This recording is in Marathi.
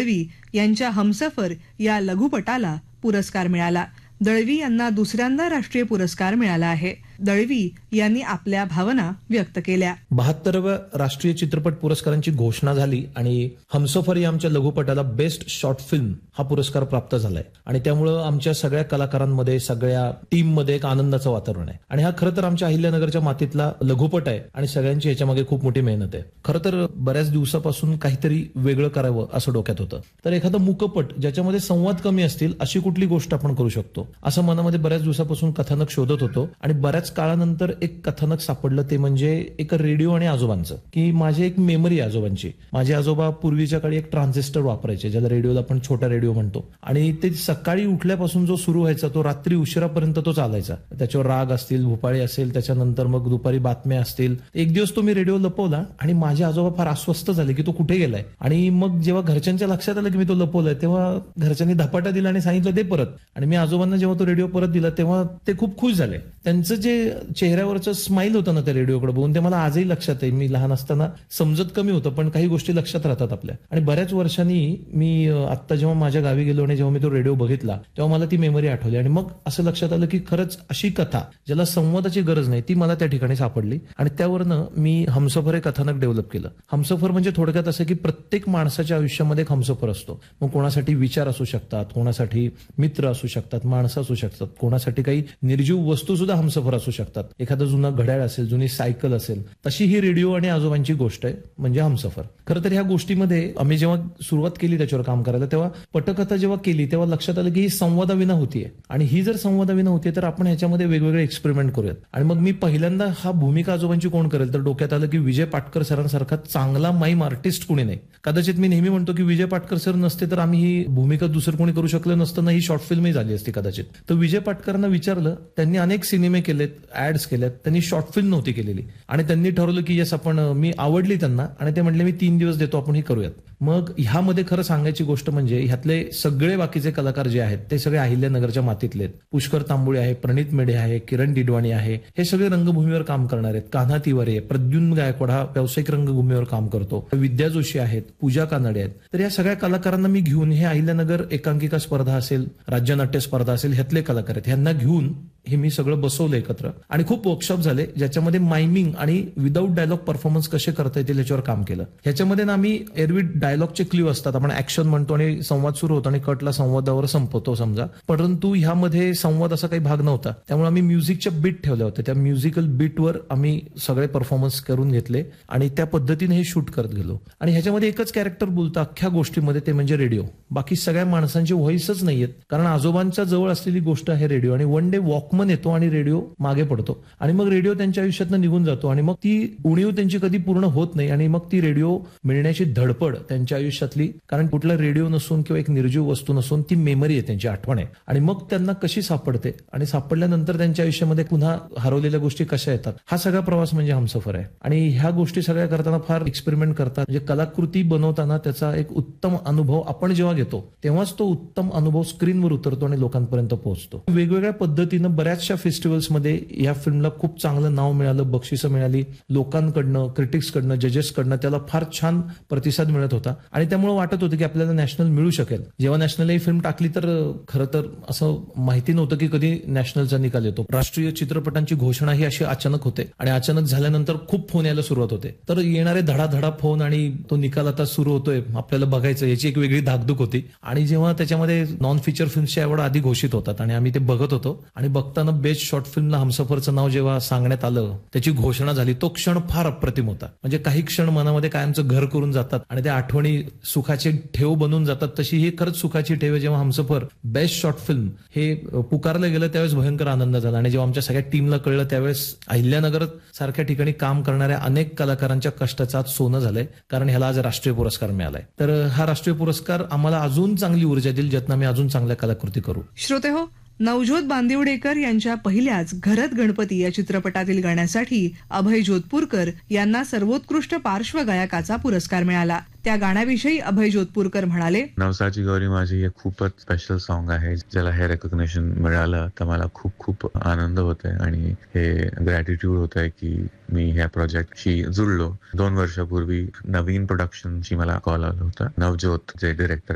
दळवी यांच्या हमसफर या लघुपटाला पुरस्कार मिळाला. दळवी यांना दुसऱ्यांदा राष्ट्रीय पुरस्कार मिळाला आहे. दळवी यांनी आपल्या भावना व्यक्त केल्या. 72व्या राष्ट्रीय चित्रपट पुरस्कारांची घोषणा झाली आणि हमसफर या आमच्या लघुपटाला बेस्ट शॉर्ट फिल्म हा पुरस्कार प्राप्त झालाय आणि त्यामुळं आमच्या सगळ्या कलाकारांमध्ये, सगळ्या टीममध्ये एक आनंदाचं वातावरण आहे. आणि हा खरं तर आमच्या अहिल्यानगरच्या मातीतला लघुपट आहे आणि सगळ्यांची याच्यामागे खूप मोठी मेहनत आहे. खरं तर बऱ्याच दिवसापासून काहीतरी वेगळं करावं असं डोक्यात होतं. तर एखादं मूकपट ज्याच्यामध्ये संवाद कमी असतील अशी कुठली गोष्ट आपण करू शकतो असं मनामध्ये बऱ्याच दिवसापासून कथानक शोधत होतो. आणि बऱ्याच काळानंतर एक कथानक सापडलं, ते म्हणजे एक रेडिओ आणि आजोबांचं. की माझी एक मेमरी आजोबांची. माझे आजोबा पूर्वीच्या काळी एक ट्रान्झिस्टर वापरायचे, ज्याला रेडिओला आपण छोटा रेडिओ म्हणतो. आणि ते सकाळी उठल्यापासून जो सुरू व्हायचा तो रात्री उशिरापर्यंत तो चालायचा. त्याच्यावर राग असतील, भोपाळी असेल, त्याच्यानंतर मग दुपारी बातम्या असतील. एक दिवस तो मी रेडिओ लपवला आणि माझे आजोबा फार अस्वस्थ झाले की तो कुठे गेलाय. आणि मग जेव्हा घरच्यांच्या लक्षात आलं की मी तो लपवलाय तेव्हा घरच्यांनी धपाटा दिला आणि सांगितलं दे परत. आणि मी आजोबांना जेव्हा तो रेडिओ परत दिला तेव्हा ते खूप खुश झाले. त्यांचं जे चेहऱ्यावरचं स्माईल होतं ना त्या रेडिओकडे बघून, ते मला आजही लक्षात आहे. मी लहान असताना समजत कमी होतं पण काही गोष्टी लक्षात राहतात आपल्या. आणि बऱ्याच वर्षांनी मी आता जेव्हा माझ्या गावी गेलो आणि जेव्हा मी तो रेडिओ बघितला तेव्हा मला ती मेमरी आठवली. आणि मग असं लक्षात आलं की खरंच अशी कथा ज्याला संवादाची गरज नाही ती मला त्या ठिकाणी सापडली. आणि त्यावरनं मी हमसफर हे कथानक डेव्हलप केलं. हमसफर म्हणजे थोडक्यात असं की प्रत्येक माणसाच्या आयुष्यामध्ये एक हमसफर असतो. मग कोणासाठी विचार असू शकतात, कोणासाठी मित्र असू शकतात, माणसं असू शकतात, कोणासाठी काही निर्जीव वस्तू सुद्धा हमसफर असू शकतात. एखादं जुनं घड्याळ असेल, जुनी सायकल असेल. तशी ही रेडिओ आणि आजोबांची गोष्ट आहे म्हणजे हमसफर. खरं तर ह्या गोष्टीमध्ये आम्ही जेव्हा सुरुवात केली त्याच्यावर काम करायला तेव्हा पटकथा जेव्हा केली तेव्हा लक्षात आलं की ही संवादाविना होतीये. आणि ही जर संवादाविना होतीये तर आपण ह्याच्यामध्ये वेगवेगळे एक्सपेरिमेंट करूयात. आणि मग मी पहिल्यांदा हा भूमिका आजोबांची कोण करेल तर डोक्यात आलं की विजय पाटकर सरांसारखा चांगला माईम आर्टिस्ट कुणी नाही. कदाचित मी नेहमी म्हणतो की विजय पाटकर सर नसते तर आम्ही ही भूमिका दुसरं कोणी करू शकलं नसतं ना, ही शॉर्ट फिल्मही झाली असती कदाचित. तर विजय पाटकरांना विचारलं, त्यांनी अनेक सिनेमे केलेत, ऍड्स केल्यात, त्यांनी शॉर्ट फिल्म नव्हती केलेली. आणि त्यांनी ठरवलं की येस आपण, मी आवडली त्यांना आणि ते म्हटले मी 3 दिवस देतो, आपण हे करूयात. मग ह्यामध्ये खरं सांगायची गोष्ट म्हणजे ह्यातले सगळे बाकीचे कलाकार जे आहेत ते सगळे अहिल्यानगरच्या मातीतले आहेत. पुष्कर तांबुळे आहे, प्रणित मेढे आहे, किरण डिडवाणी आहे, हे सगळे रंगभूमीवर काम करणार आहेत. कान्हा तिवारी, प्रद्युम्न गायकवाड हा व्यावसायिक रंगभूमीवर काम करतो. विद्या जोशी आहेत, पूजा कानडे आहेत. तर या सगळ्या कलाकारांना मी घेऊन, हे अहिल्यानगर एकांकिका स्पर्धा असेल, राज्यनाट्य स्पर्धा असेल, ह्यातले कलाकार आहेत, ह्यांना घेऊन हे मी सगळं बसवलं एकत्र. आणि खूप वर्कशॉप झाले ज्याच्यामध्ये मायमिंग आणि विदाऊट डायलॉग परफॉर्मन्स कसे करता येतील याच्यावर काम केलं. ह्याच्यामध्ये ना आम्ही एरवी डायलॉगचे क्ल्यू असतात, आपण ऍक्शन म्हणतो आणि संवाद सुरू होतो आणि कटला संवादावर संपवतो समजा. परंतु ह्यामध्ये संवाद असा काही भाग नव्हता. त्यामुळे आम्ही म्युझिकच्या बीट ठेवल्या होत्या. त्या म्युझिकल बीटवर आम्ही सगळे परफॉर्मन्स करून घेतले आणि त्या पद्धतीने हे शूट करत गेलो. आणि ह्याच्यामध्ये एकच कॅरेक्टर बोलतं अख्ख्या गोष्टीमध्ये, ते म्हणजे रेडिओ. बाकी सगळ्या माणसांची व्हॉइसच नाहीयेत, कारण आजोबांच्या जवळ असलेली गोष्ट आहे रेडिओ. आणि वन डे वॉकमन येतो आणि रेडिओ मागे पडतो आणि मग रेडिओ त्यांच्या आयुष्यातनं निघून जातो आणि मग ती उणीव त्यांची कधी पूर्ण होत नाही. आणि मग ती रेडिओ मिळण्याची धडपड त्यांच्या आयुष्यातली, कारण कुठला रेडिओ नसून किंवा एक निर्जीव वस्तू नसून ती मेमरी आहे, त्यांची आठवण आहे. आणि मग त्यांना कशी सापडते आणि सापडल्यानंतर त्यांच्या आयुष्यामध्ये पुन्हा हरवलेल्या गोष्टी कशा येतात, हा सगळा प्रवास म्हणजे हमसफर आहे. आणि ह्या गोष्टी सगळ्या करताना फार एक्सपेरिमेंट करतात. म्हणजे कलाकृती बनवताना त्याचा एक उत्तम अनुभव आपण जेव्हा घेतो तेव्हाच तो उत्तम अनुभव स्क्रीनवर उतरतो आणि लोकांपर्यंत पोहोचतो. वेगवेगळ्या पद्धतीनं बऱ्याचशा फेस्टिवल्समध्ये या फिल्मला खूप चांगलं नाव मिळालं, बक्षिसं मिळाली लोकांकडनं, क्रिटिक्सकडनं, जजेसकडनं. त्याला फार छान प्रतिसाद मिळत होता आणि त्यामुळे वाटत होतं की आपल्याला नॅशनल मिळू शकेल. जेव्हा नॅशनल ही फिल्म टाकली तर खरं तर असं माहिती नव्हतं की कधी नॅशनलचा निकाल येतो. राष्ट्रीय चित्रपटांची घोषणा ही अशी अचानक होते आणि अचानक झाल्यानंतर खूप फोन यायला सुरुवात होते. तर येणारे धडाधडा फोन आणि तो निकाल आता सुरू होतोय, आपल्याला बघायचं, याची एक वेगळी धाकधूक होती. आणि जेव्हा त्याच्यामध्ये नॉन फीचर फिल्मच्या अवॉर्ड आधी घोषित होतात आणि आम्ही ते बघत होतो आणि बघताना बेस्ट शॉर्ट फिल्मला हमसफरचं नाव जेव्हा सांगण्यात आलं, त्याची घोषणा झाली, तो क्षण फार अप्रतिम होता. म्हणजे काही क्षण मनामध्ये कायमचं घर करून जातात आणि त्या आठवणी सुखाची ठेव बनून जातात. तशी ही खरंच सुखाची ठेव आहे. जेव्हा हमसफर बेस्ट शॉर्ट फिल्म हे पुकारलं गेलं त्यावेळेस भयंकर आनंद झाला. आणि जेव्हा आमच्या सगळ्या टीमला कळलं त्यावेळेस अहिल्यानगर सारख्या ठिकाणी काम करणाऱ्या अनेक कलाकारांच्या कष्टाचं आज सोनं झालंय, कारण ह्याला आज राष्ट्रीय पुरस्कार मिळालाय. तर हा राष्ट्रीय पुरस्कार आम्हाला अजून चांगली ऊर्जा देईल, ज्यातनं आम्ही अजून चांगल्या कलाकृती करू. श्रोतेहो, नवज्योत बांदिवडेकर यांच्या पहिल्याच घरत गणपती या चित्रपटातील गाण्यासाठी अभय जोधपूरकर यांना सर्वोत्कृष्ट पार्श्वगायकाचा पुरस्कार मिळाला. त्या गाण्याविषयी अभय जोधपूरकर म्हणाले, नवसाची गौरी माझी हे खूपच स्पेशल सॉन्ग आहे. ज्याला हे रेकॉग्निशन मिळालं तर मला खूप खूप आनंद होतोय आणि हे ग्रॅटिट्यूड होत आहे की मी ह्या प्रोजेक्टशी जुळलो. 2 वर्षापूर्वी नवीन प्रोडक्शनची मला कॉल आला होता. नवज्योत जे डिरेक्टर